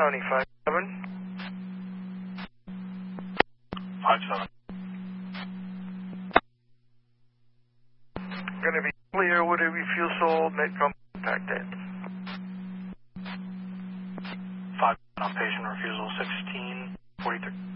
County, 5-7. 5-7. Going to be clear, would it refuel sold, Medcom contacted. 5 on patient refusal 1643.